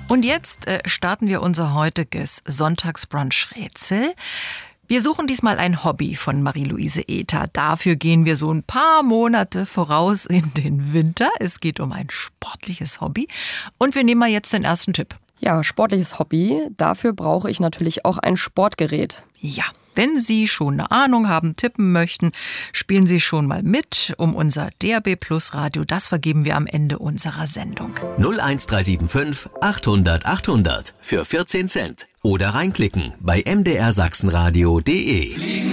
Und jetzt starten wir unser heutiges Sonntagsbrunch-Rätsel. Wir suchen diesmal ein Hobby von Marie-Louise Ether. Dafür gehen wir so ein paar Monate voraus in den Winter. Es geht um ein sportliches Hobby. Und wir nehmen mal jetzt den ersten Tipp. Ja, sportliches Hobby. Dafür brauche ich natürlich auch ein Sportgerät. Ja, wenn Sie schon eine Ahnung haben, tippen möchten, spielen Sie schon mal mit um unser DAB+ Radio. Das vergeben wir am Ende unserer Sendung. 01375 800 800 für 14 Cent. Oder reinklicken bei mdrsachsenradio.de.